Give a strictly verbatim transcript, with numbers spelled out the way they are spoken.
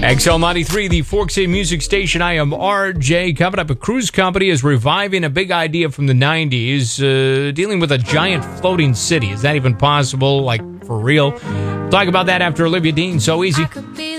X L ninety-three, the Fork City Music Station. I am R J. Coming up, a cruise company is reviving a big idea from the nineties, uh, dealing with a giant floating city. Is that even possible? Like, for real? Talk about that after Olivia Dean. So Easy.